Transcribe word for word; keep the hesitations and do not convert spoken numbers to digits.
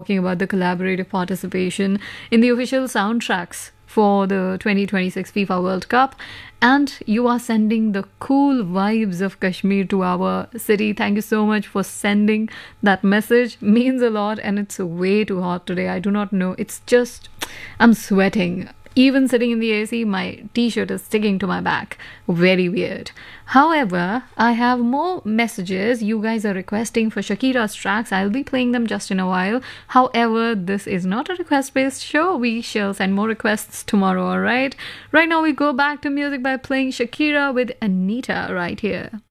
talking about the collaborative participation in the official soundtracks for the twenty twenty-six FIFA World Cup, and you are sending the cool vibes of Kashmir to our city. Thank you so much for sending that message. Means a lot, and it's way too hot today. I do not know. It's just, I'm sweating. Even sitting in the A C, my t-shirt is sticking to my back. Very weird. However, I have more messages. You guys are requesting for Shakira's tracks. I'll be playing them just in a while. However, this is not a request-based show. We shall send more requests tomorrow, alright? Right now, we go back to music by playing Shakira with Anita right here.